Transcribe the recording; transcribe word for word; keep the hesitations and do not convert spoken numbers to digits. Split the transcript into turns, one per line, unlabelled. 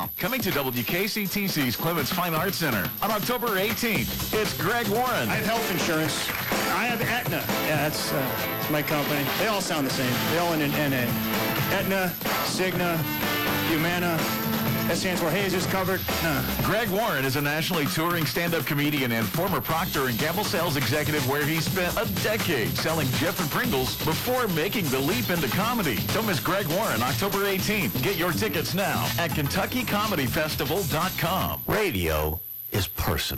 Coming to W K C T C's Clements Fine Arts Center on October eighteenth, it's Greg Warren.
I have health insurance. I have Aetna. Yeah, that's, uh, that's my company. They all sound the same. They all end in N A. Aetna, Cigna, Humana. That stands for Hayes is covered. Nah.
Greg Warren is a nationally touring stand-up comedian and former Procter and Gamble sales executive where he spent a decade selling Jif and Pringles before making the leap into comedy. Don't miss Greg Warren October eighteenth. Get your tickets now at Kentucky Comedy Festival dot com.
Radio is personal.